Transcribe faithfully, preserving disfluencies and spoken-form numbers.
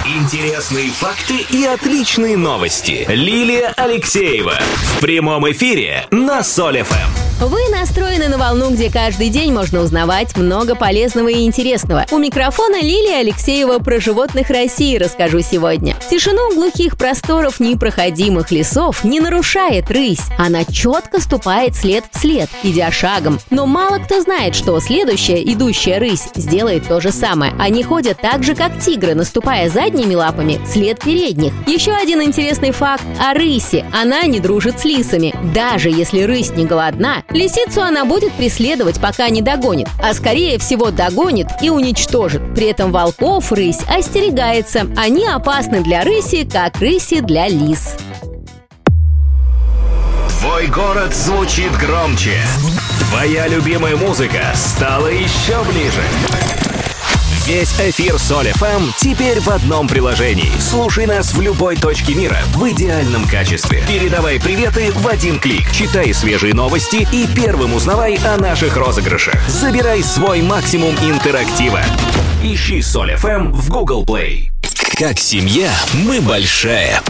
Интересные факты и отличные новости. Лилия Алексеева в прямом эфире на Соль эф эм. Вы настроены на волну, где каждый день можно узнавать много полезного и интересного. У микрофона Лилия Алексеева про животных России расскажу сегодня. Тишину глухих просторов непроходимых лесов не нарушает рысь. Она четко ступает след в след, идя шагом. Но мало кто знает, что следующая, идущая рысь, сделает то же самое. Они ходят так же, как тигры, наступая задними лапами вслед передних. Еще один интересный факт о рыси. Она не дружит с лисами. Даже если рысь не голодна, лисицу она будет преследовать, пока не догонит, а скорее всего догонит и уничтожит. При этом волков рысь остерегается. Они опасны для рыси, как рыси для лис. Твой город звучит громче. Твоя любимая музыка стала еще ближе. Весь эфир Соль эф эм теперь в одном приложении. Слушай нас в любой точке мира в идеальном качестве. Передавай приветы в один клик. Читай свежие новости и первым узнавай о наших розыгрышах. Забирай свой максимум интерактива. Ищи Соль эф эм в Google Play. Как семья мы большая.